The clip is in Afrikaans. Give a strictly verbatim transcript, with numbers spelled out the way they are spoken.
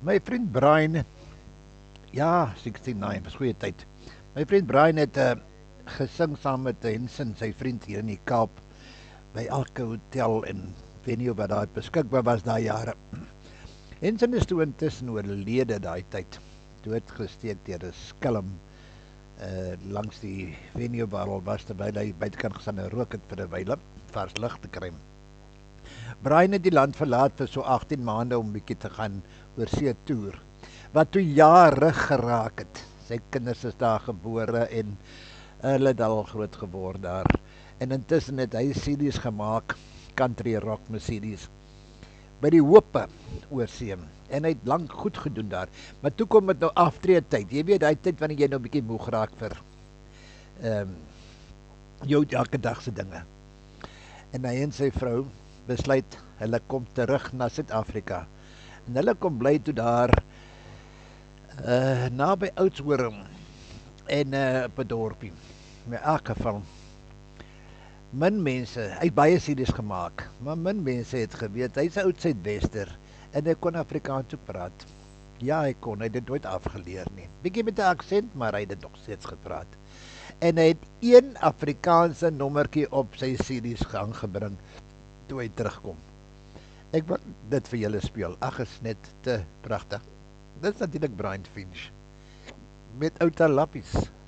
My vriend Brian, ja, sixty-nine, was goeie tyd. My vriend Brian het uh, gesing saam met Henson, sy vriend hier in die Kaap, by elke hotel en venue wat daar beskikbaar was daai jare. Henson is toe intussen oorlede daai tyd, doodgesteek deur 'n skelm uh, langs die venue waar hy was, terwyl hy buitekant gestaan en rook het vir 'n wyle, vars lig te kry. Brian het die land verlaat vir so agttien maande om bietjie te gaan oorsee toer, wat toe jare geraak het. Sy kinders is daar gebore en hulle het al groot geword daar. En intussen het hy series gemaak, country rock series, by die Hope oorsee. En hy het lank goed gedoen daar. Maar toe kom het nou aftree tyd. Jy weet, die tyd wanneer jy nou bietjie moeg raak vir um, jou elke dag se dinge. En hy en sy vrou besluit, hulle kom terug na Suid-Afrika. En hulle kom bly toe daar uh, naby Oudtshoorn en uh, op 'n dorpie. In elk geval, min mense, hy het baie series gemaak, maar min mense het geweet, hy is 'n oud Suidwester en hy kon Afrikaans ook praat. Ja, hy kon, hy het dit nooit afgeleer nie. Bietjie met 'n aksent, maar hy het dit nog steeds gepraat. En hy het een Afrikaanse nommertjie op sy series aangebring toe hy terugkom. Ek wil dit vir julle speel. Ag, is net te pragtig. Dit is natuurlik Brian Finch met Outa Lappies.